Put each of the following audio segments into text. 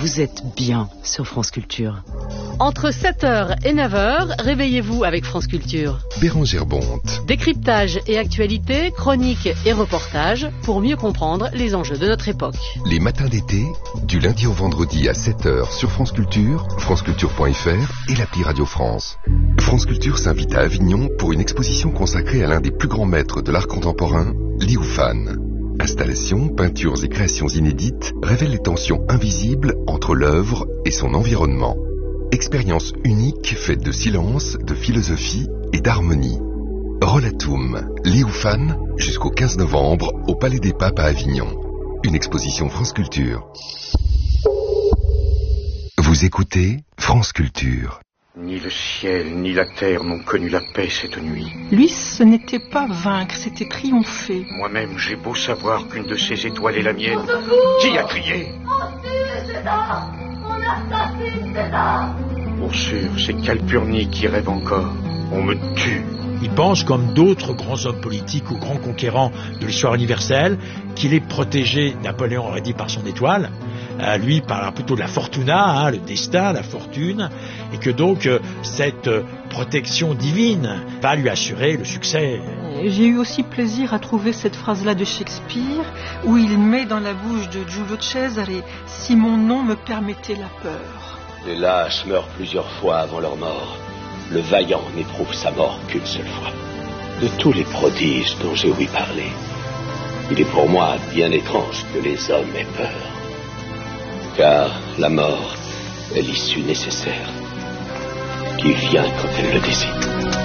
vous êtes bien sur France Culture. Entre 7h et 9h, réveillez-vous avec France Culture. Bérangère Bonte. Décryptage et actualité, chroniques et reportages pour mieux comprendre les enjeux de notre époque. Les matins d'été, du lundi au vendredi à 7h sur France Culture, franceculture.fr et l'appli Radio France. France Culture s'invite à Avignon pour une exposition consacrée à l'un des plus grands maîtres de l'art contemporain, Liu Fan. Installations, peintures et créations inédites révèlent les tensions invisibles entre l'œuvre et son environnement. Expérience unique faite de silence, de philosophie et d'harmonie. Rollatum, Liu Fan, jusqu'au 15 novembre au Palais des Papes à Avignon. Une exposition France Culture. Vous écoutez France Culture. Ni le ciel, ni la terre n'ont connu la paix cette nuit. Lui, ce n'était pas vaincre, c'était triompher. Moi-même, j'ai beau savoir qu'une de ces étoiles est la mienne. Qui a crié? On tue César! On assassine César! Pour sûr, c'est Calpurnie qui rêve encore. On me tue. Il pense, comme d'autres grands hommes politiques ou grands conquérants de l'histoire universelle, qu'il est protégé, Napoléon aurait dit, par son étoile. Lui parlera plutôt de la fortuna, le destin, la fortune, et que donc cette protection divine va lui assurer le succès. J'ai eu aussi plaisir à trouver cette phrase-là de Shakespeare, où il met dans la bouche de Giulio Cesare « Si mon nom me permettait la peur ». Les lâches meurent plusieurs fois avant leur mort. Le vaillant n'éprouve sa mort qu'une seule fois. De tous les prodiges dont j'ai ouï parler, il est pour moi bien étrange que les hommes aient peur. Car la mort est l'issue nécessaire qui vient quand elle le décide.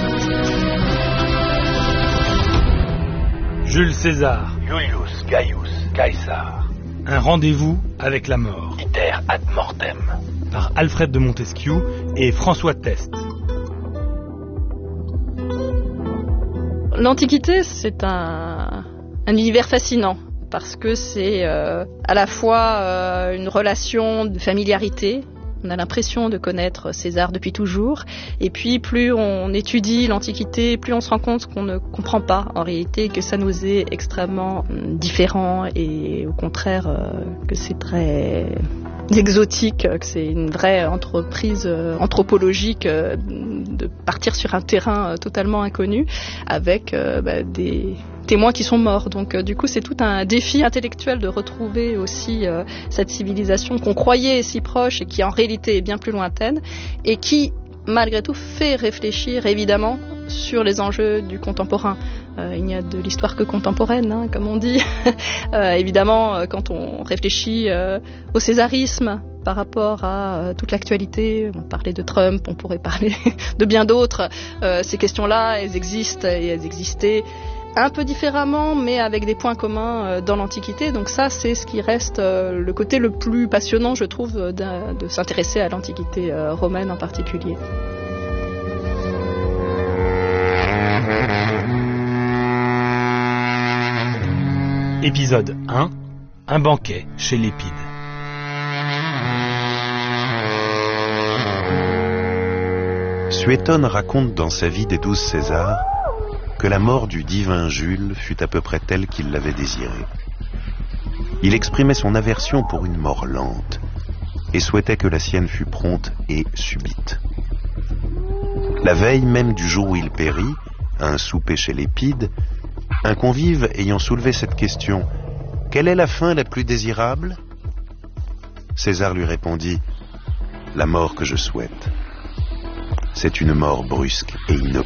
Jules César. Julius Gaius Caesar. Un rendez-vous avec la mort. Iter ad mortem. Par Alfred de Montesquieu et François Test. L'Antiquité, c'est un univers fascinant. Parce que c'est à la fois une relation de familiarité. On a l'impression de connaître César depuis toujours. Et puis, plus on étudie l'Antiquité, plus on se rend compte qu'on ne comprend pas, en réalité, que ça nous est extrêmement différent et au contraire que c'est très exotique, que c'est une vraie entreprise anthropologique de partir sur un terrain totalement inconnu avec des témoins qui sont morts. Donc du coup c'est tout un défi intellectuel de retrouver aussi cette civilisation qu'on croyait si proche et qui en réalité est bien plus lointaine et qui malgré tout fait réfléchir évidemment sur les enjeux du contemporain. Il n'y a de l'histoire que contemporaine, comme on dit. Évidemment, quand on réfléchit au césarisme par rapport à toute l'actualité, on parlait de Trump, on pourrait parler de bien d'autres. Ces questions-là, elles existent et elles existaient un peu différemment, mais avec des points communs dans l'Antiquité. Donc ça, c'est ce qui reste le côté le plus passionnant, je trouve, de s'intéresser à l'Antiquité romaine en particulier. Épisode 1. Un banquet chez Lépide. Suétone raconte dans sa vie des 12 Césars que la mort du divin Jules fut à peu près telle qu'il l'avait désirée. Il exprimait son aversion pour une mort lente et souhaitait que la sienne fût prompte et subite. La veille même du jour où il périt, à un souper chez Lépide, un convive ayant soulevé cette question « Quelle est la fin la plus désirable ?» César lui répondit « La mort que je souhaite. C'est une mort brusque et inopinée. »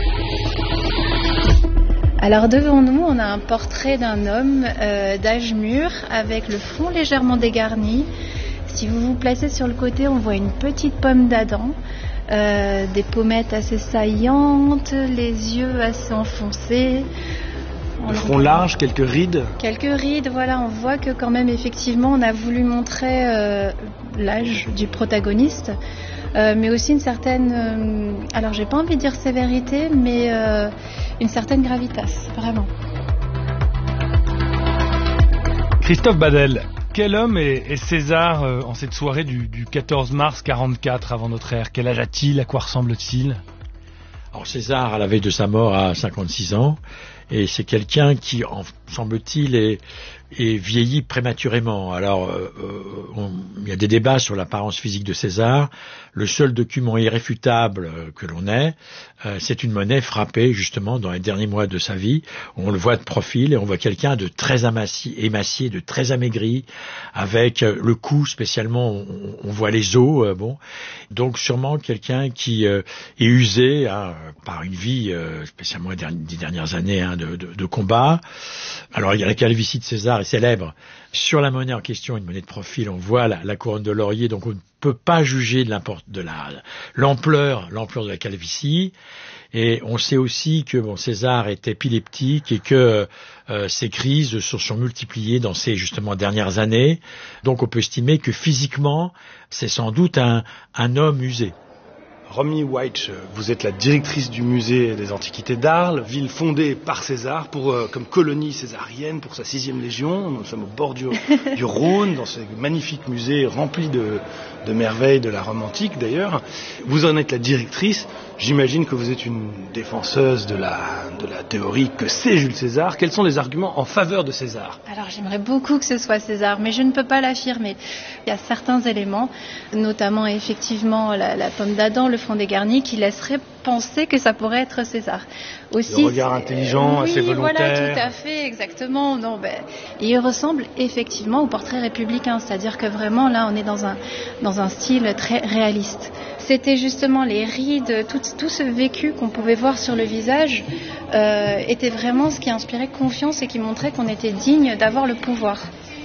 Alors devant nous, on a un portrait d'un homme d'âge mûr avec le front légèrement dégarni. Si vous vous placez sur le côté, on voit une petite pomme d'Adam, des pommettes assez saillantes, les yeux assez enfoncés. Le front large, quelques rides. Quelques rides, voilà, on voit que quand même effectivement on a voulu montrer l'âge du protagoniste. Mais aussi une certaine, alors j'ai pas envie de dire sévérité, mais une certaine gravitas, vraiment. Christophe Badel, quel homme est César en cette soirée du 14 mars 44 avant notre ère? Quel âge a-t-il? À quoi ressemble-t-il? Alors César, à la veille de sa mort, a 56 ans. et c'est quelqu'un qui, semble-t-il, est vieilli prématurément. Alors, il y a des débats sur l'apparence physique de César. Le seul document irréfutable que l'on ait, c'est une monnaie frappée justement dans les derniers mois de sa vie. On le voit de profil et on voit quelqu'un de très émacié, de très amaigri, avec le cou spécialement, on voit les os. Donc sûrement quelqu'un qui est usé par une vie, spécialement les 10 dernières années de combat. Alors il y a la calvitie de César est célèbre. Sur la monnaie en question, une monnaie de profil, on voit la couronne de laurier, donc on ne peut pas juger de l'ampleur de la calvitie. Et on sait aussi que César est épileptique et que ces crises se sont multipliées dans ces justement dernières années. Donc on peut estimer que physiquement, c'est sans doute un homme usé. Romy White, vous êtes la directrice du musée des Antiquités d'Arles, ville fondée par César comme colonie césarienne pour sa 6e légion. Nous sommes au bord du Rhône, dans ce magnifique musée rempli de merveilles de la Rome antique d'ailleurs. Vous en êtes la directrice. J'imagine que vous êtes une défenseuse de la théorie que c'est Jules César. Quels sont les arguments en faveur de César ? Alors j'aimerais beaucoup que ce soit César, mais je ne peux pas l'affirmer. Il y a certains éléments, notamment effectivement la pomme d'Adam, le front dégarni, qui laisseraient penser que ça pourrait être César. Aussi, le regard intelligent, assez volontaire. Voilà, tout à fait, exactement. Il ressemble effectivement au portrait républicain, c'est-à-dire que vraiment là, on est dans un style très réaliste. C'était justement les rides, tout ce vécu qu'on pouvait voir sur le visage était vraiment ce qui inspirait confiance et qui montrait qu'on était digne d'avoir le pouvoir.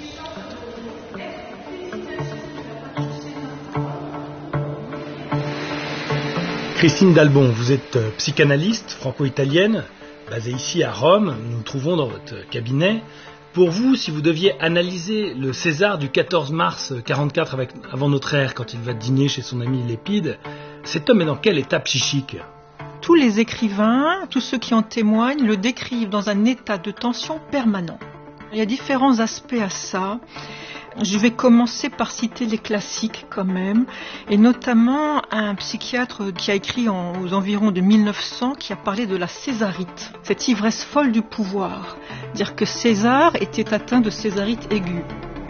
Christine Dalbon, vous êtes psychanalyste franco-italienne, basée ici à Rome. Nous nous trouvons dans votre cabinet. Pour vous, si vous deviez analyser le César du 14 mars 44 avant notre ère, quand il va dîner chez son ami Lépide, cet homme est dans quel état psychique ? Tous les écrivains, tous ceux qui en témoignent, le décrivent dans un état de tension permanent. Il y a différents aspects à ça. Je vais commencer par citer les classiques quand même, et notamment un psychiatre qui a écrit aux environs de 1900 qui a parlé de la césarite, cette ivresse folle du pouvoir, dire que César était atteint de césarite aiguë.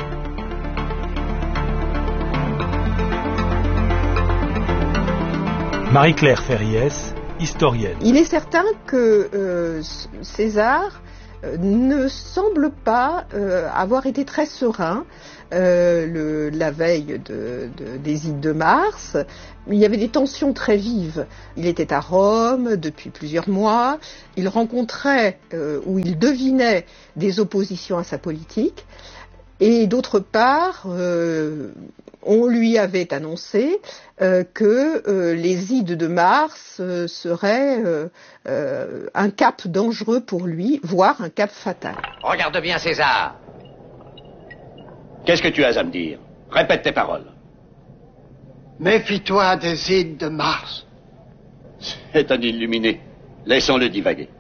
Marie-Claire Ferriès, historienne. Il est certain que César ne semble pas avoir été très serein la veille des Ides de mars. Il y avait des tensions très vives. Il était à Rome depuis plusieurs mois. Il rencontrait ou il devinait des oppositions à sa politique. Et d'autre part, on lui avait annoncé que les Ides de mars seraient un cap dangereux pour lui, voire un cap fatal. Regarde bien, César. Qu'est-ce que tu as à me dire ? Répète tes paroles. Méfie-toi des Ides de mars. C'est un illuminé. Laissons-le divaguer.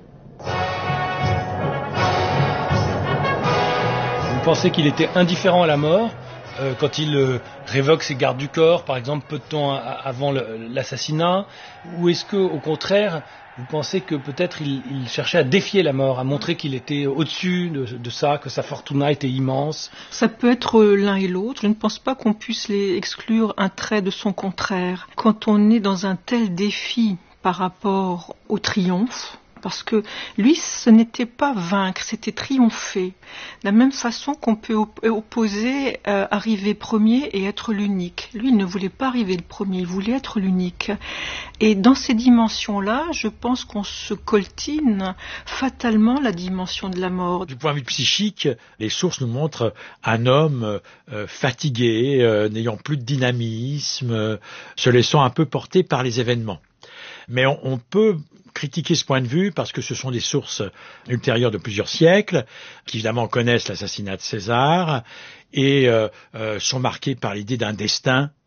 Vous pensez qu'il était indifférent à la mort quand il révoque ses gardes du corps, par exemple, peu de temps avant l'assassinat, ou est-ce que, au contraire, vous pensez que peut-être il cherchait à défier la mort, à montrer qu'il était au-dessus de ça, que sa fortuna était immense ? Ça peut être l'un et l'autre. Je ne pense pas qu'on puisse les exclure un trait de son contraire. Quand on est dans un tel défi par rapport au triomphe, parce que lui, ce n'était pas vaincre, c'était triompher. De la même façon qu'on peut opposer arriver premier et être l'unique. Lui, il ne voulait pas arriver le premier, il voulait être l'unique. Et dans ces dimensions-là, je pense qu'on se coltine fatalement la dimension de la mort. Du point de vue psychique, les sources nous montrent un homme fatigué, n'ayant plus de dynamisme, se laissant un peu porter par les événements. Mais on peut critiquer ce point de vue parce que ce sont des sources ultérieures de plusieurs siècles qui évidemment connaissent l'assassinat de César et sont marquées par l'idée d'un destin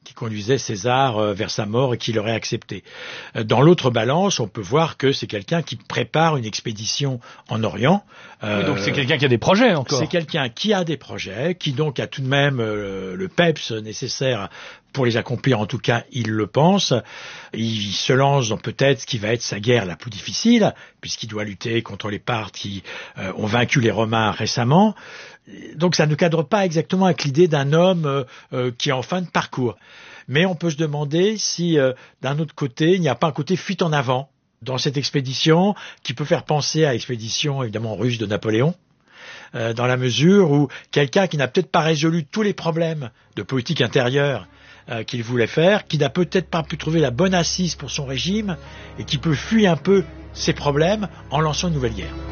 qui conduisait César vers sa mort et qui l'aurait accepté. Dans l'autre balance, on peut voir que c'est quelqu'un qui prépare une expédition en Orient. Oui, donc c'est quelqu'un qui a des projets encore. C'est quelqu'un qui a des projets, qui donc a tout de même le peps nécessaire pour les accomplir, en tout cas il le pense. Il se lance dans peut-être ce qui va être sa guerre la plus difficile, puisqu'il doit lutter contre les Parthes qui ont vaincu les Romains récemment. Donc ça ne cadre pas exactement avec l'idée d'un homme qui est en fin de parcours. Mais on peut se demander si, d'un autre côté, il n'y a pas un côté fuite en avant dans cette expédition qui peut faire penser à l'expédition évidemment russe de Napoléon, dans la mesure où quelqu'un qui n'a peut-être pas résolu tous les problèmes de politique intérieure qu'il voulait faire, qui n'a peut-être pas pu trouver la bonne assise pour son régime et qui peut fuir un peu ses problèmes en lançant une nouvelle guerre.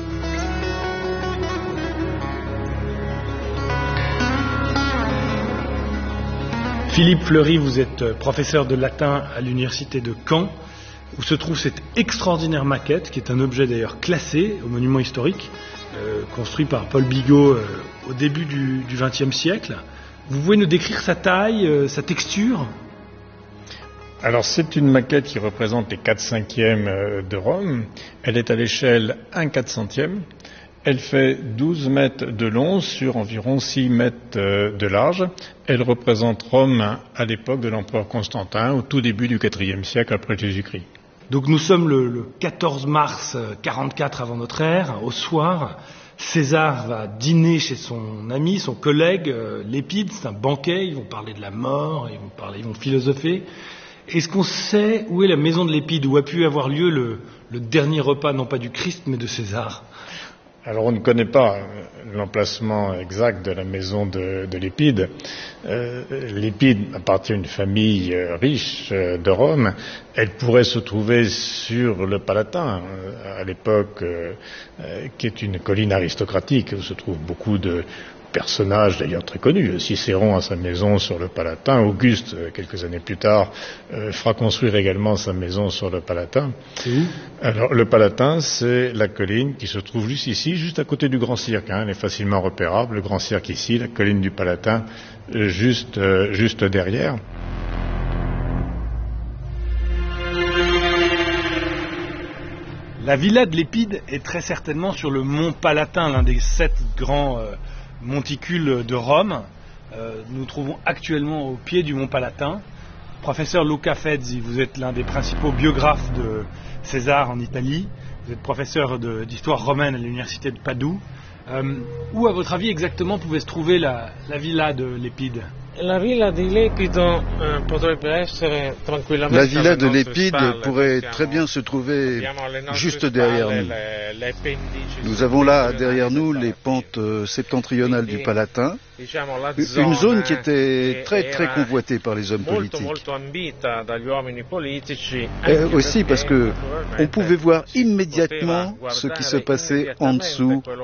Philippe Fleury, vous êtes professeur de latin à l'université de Caen, où se trouve cette extraordinaire maquette, qui est un objet d'ailleurs classé au monument historique, construit par Paul Bigot au début du XXe siècle. Vous pouvez nous décrire sa taille, sa texture ? Alors c'est une maquette qui représente les 4/5 de Rome. Elle est à l'échelle 1/400. Elle fait 12 mètres de long sur environ 6 mètres de large. Elle représente Rome à l'époque de l'empereur Constantin, au tout début du IVe siècle après Jésus-Christ. Donc nous sommes le 14 mars 44 avant notre ère, au soir. César va dîner chez son ami, son collègue Lépide, c'est un banquet, ils vont parler de la mort, ils vont philosopher. Est-ce qu'on sait où est la maison de Lépide, où a pu avoir lieu le dernier repas, non pas du Christ, mais de César ? Alors on ne connaît pas l'emplacement exact de la maison de Lépide. Lépide appartient à une famille riche de Rome. Elle pourrait se trouver sur le Palatin, à l'époque, qui est une colline aristocratique, où se trouvent beaucoup de personnages d'ailleurs très connus. Cicéron a sa maison sur le Palatin. Auguste, quelques années plus tard, fera construire également sa maison sur le Palatin. C'est où ? Alors, le Palatin, c'est la colline qui se trouve juste ici, juste à côté du Grand Cirque. Elle est facilement repérable. Le Grand Cirque ici, la colline du Palatin, juste derrière. La villa de Lépide est très certainement sur le mont Palatin, l'un des 7 grands monticules de Rome. Nous nous trouvons actuellement au pied du mont Palatin. Professeur Luca Fezzi, vous êtes l'un des principaux biographes de César en Italie. Vous êtes professeur d'histoire romaine à l'université de Padoue. Où, à votre avis, exactement pouvait se trouver la villa de Lépide ? La villa de Lépide pourrait très bien se trouver juste derrière nous. Nous avons là derrière nous les pentes septentrionales du Palatin, une zone qui était très très convoitée par les hommes politiques. Aussi parce que on pouvait voir immédiatement ce qui se passait en dessous